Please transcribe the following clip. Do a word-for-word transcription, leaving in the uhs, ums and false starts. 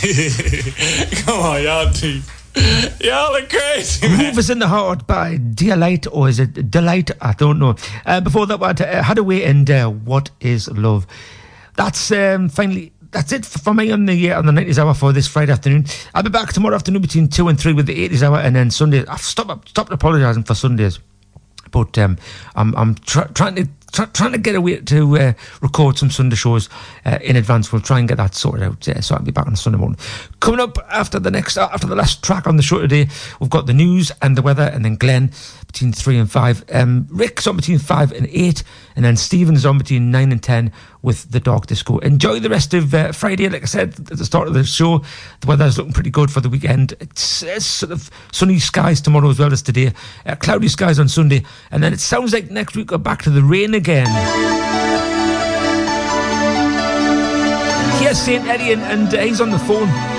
Come on, y'all two. Y'all are crazy, man. Move Us in the Heart by Delight, or is it Delight? I don't know. Uh, before that, what uh, Hadaway and uh, What Is Love? That's um, finally... That's it for me on the uh, on the nineties hour for this Friday afternoon. I'll be back tomorrow afternoon between two and three with the eighties hour, and then Sunday. I've stopped stopped apologising for Sundays, but um, I'm I'm try, trying to try, trying to get away to uh, record some Sunday shows uh, in advance. We'll try and get that sorted out. Uh, so I'll be back on Sunday morning. Coming up after the next uh, after the last track on the show today, we've got the news and the weather, and then Glenn between three and five. Um, Rick's on between five and eight, and then Stephen's on between nine and ten with the Dog Disco. Enjoy the rest of uh, Friday. Like I said at the start of the show, the weather's looking pretty good for the weekend. It's, it's sort of sunny skies tomorrow as well as today. Uh, cloudy skies on Sunday, and then it sounds like next week we're back to the rain again. Here's Saint Eddie, and, and uh, he's on the phone.